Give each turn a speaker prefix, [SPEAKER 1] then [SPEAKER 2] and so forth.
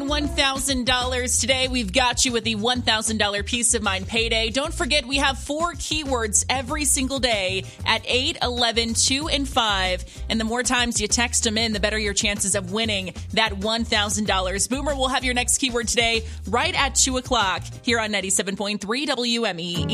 [SPEAKER 1] won $1,000 today. We've got you with the $1,000 Peace of Mind payday. Don't forget, we have 4 keywords every single day at 8, 11, 2, and 5. And the more times you text them in, the better your chances of winning that $1,000. Boomer will have your next keyword today right at 2 o'clock here on 97.3 WME.